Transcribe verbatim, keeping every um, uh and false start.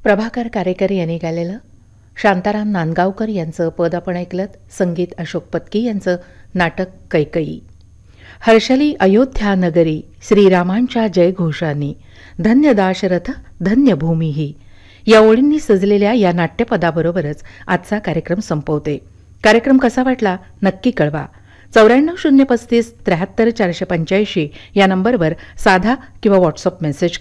प्रभाकर कारेकर यांनी गायलेलं शांताराम नांदगावकर यांचं पद आपण ऐकलं. संगीत अशोक पत्की यांचं. नाटक कैकई. हर्षली अयोध्या नगरी श्रीरामांच्या जयघोषांनी धन्य दाशरथ धन्य भूमी ही या ओळींनी सजलेल्या या नाट्यपदाबरोबरच आजचा कार्यक्रम संपवते. कार्यक्रम कसा वाटला नक्की कळवा. चौऱ्याण्णव शून्य पस्तीस त्र्याहत्तर चारशे पंच्याऐंशी या नंबरवर साधा किंवा व्हॉट्सअप मेसेज